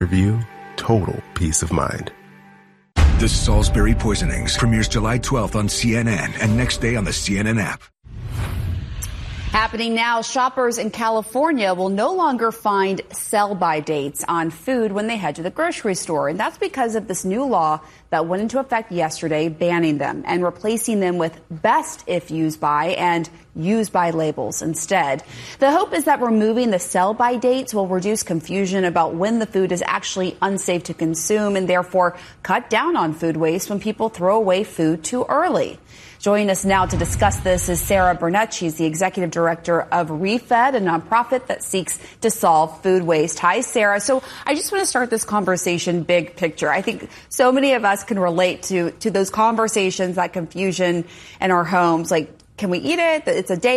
Review, total peace of mind. The Salisbury Poisonings premieres July 12th on CNN and next day on the CNN app. Happening now, shoppers in California will no longer find sell-by dates on food when they head to the grocery store. And that's because of this new law that went into effect yesterday, banning them and replacing them with best if used by and used by labels instead. The hope is that removing the sell-by dates will reduce confusion about when the food is actually unsafe to consume and therefore cut down on food waste when people throw away food too early. Joining us now to discuss this is Sarah Burnett. She's the executive director of ReFed, a nonprofit that seeks to solve food waste. Hi, Sarah. So I just want to start this conversation big picture. I think so many of us can relate to those conversations, that confusion in our homes. Like, can we eat it? It's a day.